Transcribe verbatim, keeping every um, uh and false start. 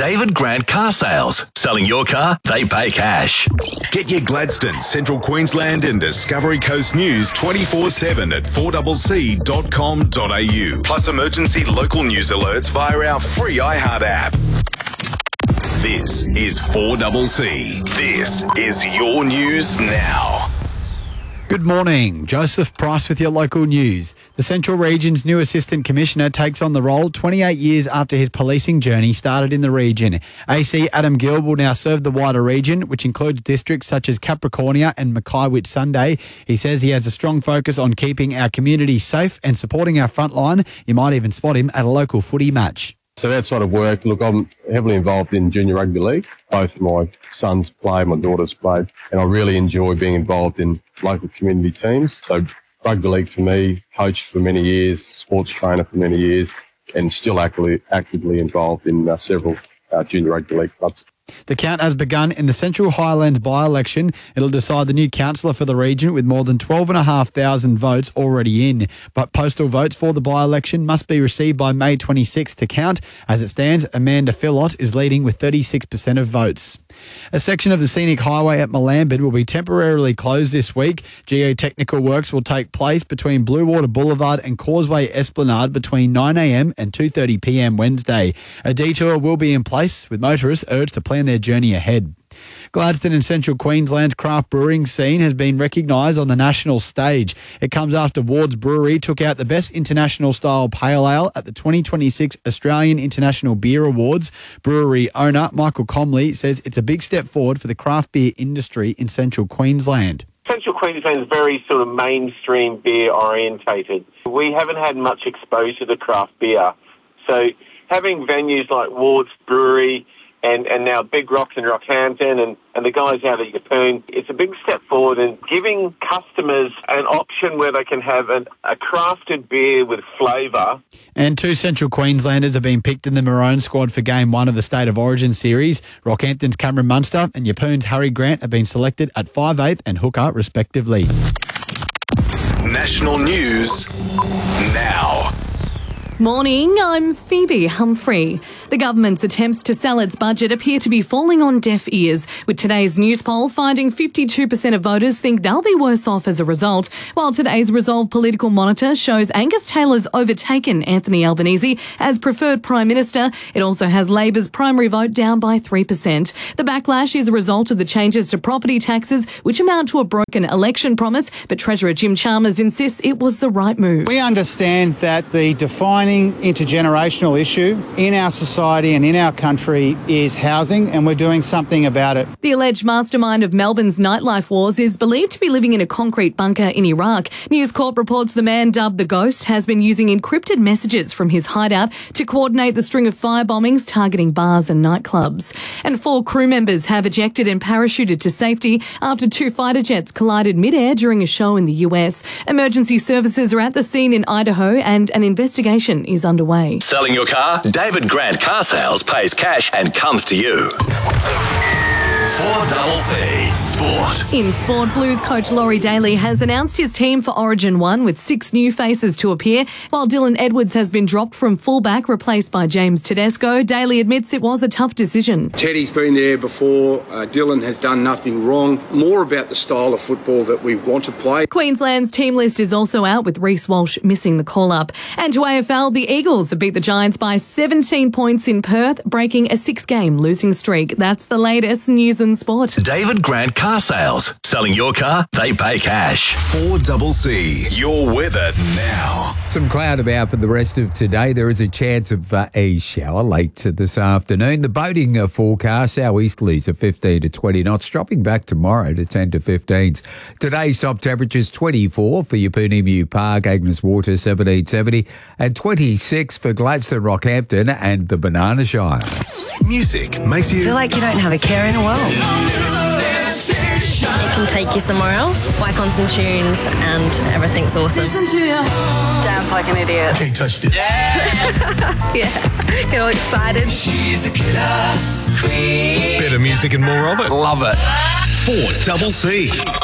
David Grant Car Sales. Selling your car, they pay cash. Get your Gladstone, Central Queensland and Discovery Coast news twenty-four seven at four c c dot com dot a u. Plus emergency local news alerts via our free iHeart app. This is four C C. This is your news now. Good morning. Joseph Price with your local news. The Central Region's new Assistant Commissioner takes on the role twenty-eight years after his policing journey started in the region. A C Adam Gill will now serve the wider region, which includes districts such as Capricornia and Mackay Whitsunday. He says he has a strong focus on keeping our community safe and supporting our frontline. You might even spot him at a local footy match. So that sort of work, look, I'm heavily involved in junior rugby league. Both my sons play, my daughters play, and I really enjoy being involved in local community teams. So rugby league for me, coached for many years, sports trainer for many years, and still actively, actively involved in uh, several uh, junior rugby league clubs. The count has begun in the Central Highlands by-election. It'll decide the new councillor for the region with more than twelve thousand five hundred votes already in. But postal votes for the by-election must be received by May twenty-sixth to count. As it stands, Amanda Phillott is leading with thirty-six percent of votes. A section of the scenic highway at Malambid will be temporarily closed this week. Geotechnical works will take place between Bluewater Boulevard and Causeway Esplanade between nine a m and two thirty p m Wednesday. A detour will be in place, with motorists urged to plan their journey ahead. Gladstone and Central Queensland's craft brewing scene has been recognised on the national stage. It comes after Ward's Brewery took out the Best International Style Pale Ale at the twenty twenty-six Australian International Beer Awards. Brewery owner Michael Comley says it's a big step forward for the craft beer industry in Central Queensland. Central Queensland is very sort of mainstream beer orientated. We haven't had much exposure to craft beer. So having venues like Ward's Brewery and, and now Big Rocks in Rockhampton and, and the guys out at Yeppoon, it's a big step forward in giving customers an option where they can have an, a crafted beer with flavour. And two Central Queenslanders have been picked in the Maroon squad for Game one of the State of Origin series. Rockhampton's Cameron Munster and Yeppoon's Harry Grant have been selected at five eighth and hooker respectively. National news now. Morning, I'm Phoebe Humphrey. The government's attempts to sell its budget appear to be falling on deaf ears, with today's news poll finding fifty-two percent of voters think they'll be worse off as a result, while today's Resolve Political Monitor shows Angus Taylor's overtaken Anthony Albanese as preferred Prime Minister. It also has Labor's primary vote down by three percent. The backlash is a result of the changes to property taxes, which amount to a broken election promise, but Treasurer Jim Chalmers insists it was the right move. We understand that the defining intergenerational issue in our society and in our country is housing, and we're doing something about it. The alleged mastermind of Melbourne's nightlife wars is believed to be living in a concrete bunker in Iraq. News Corp reports the man dubbed the Ghost has been using encrypted messages from his hideout to coordinate the string of fire bombings targeting bars and nightclubs. And four crew members have ejected and parachuted to safety after two fighter jets collided mid-air during a show in the U S. Emergency services are at the scene in Idaho and an investigation is underway. Selling your car? David Grant Car Sales pays cash and comes to you. four C C Sport. In sport, Blues coach Laurie Daly has announced his team for Origin one with six new faces to appear, while Dylan Edwards has been dropped from fullback, replaced by James Tedesco. Daly admits it was a tough decision. Teddy's been there before. Uh, Dylan has done nothing wrong. More about the style of football that we want to play. Queensland's team list is also out, with Reece Walsh missing the call-up. And to A F L, the Eagles have beat the Giants by seventeen points in Perth, breaking a six-game losing streak. That's the latest news and sport. David Grant Car Sales. Selling your car, they pay cash. four C C. Your weather now. Some cloud about for the rest of today. There is a chance of uh, a shower late this afternoon. The boating uh, forecast, our easterlies are fifteen to twenty knots, dropping back tomorrow to ten to fifteens. Today's top temperatures twenty-four for Yeppoon Emu Park, Agnes Water seventeen seventy, and twenty-six for Gladstone, Rockhampton and the Banana Shire. Music makes you feel like you don't have a care in the world. It can take you somewhere else. Whack on some tunes and everything's awesome. Listen to you. Dance like an idiot. Can't touch this. Yeah. yeah. Get all excited. She's a killer queen. Better music and more of it. Love it. four C C.